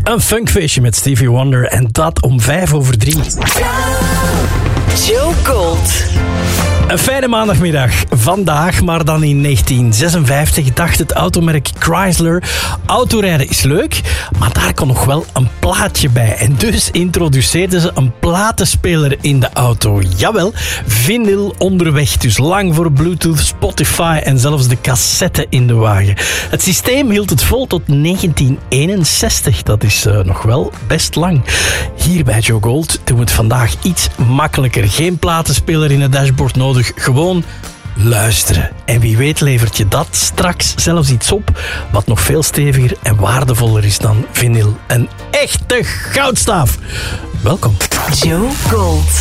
Een funkfeestje met Stevie Wonder en dat om 3:05. Joe Gold. Een fijne maandagmiddag. Vandaag, maar dan in 1956, dacht het automerk Chrysler: autorijden is leuk, maar daar kon nog wel een plaatje bij. En dus introduceerden ze een platenspeler in de auto. Jawel, vinyl onderweg, dus lang voor Bluetooth, Spotify en zelfs de cassette in de wagen. Het systeem hield het vol tot 1961. Dat is nog wel best lang. Hier bij Joe Gold doen we het vandaag iets makkelijker. Geen platenspeler in het dashboard nodig. Gewoon luisteren. En wie weet levert je dat straks zelfs iets op wat nog veel steviger en waardevoller is dan vinyl. Een echte goudstaaf. Welkom. Joe Gold.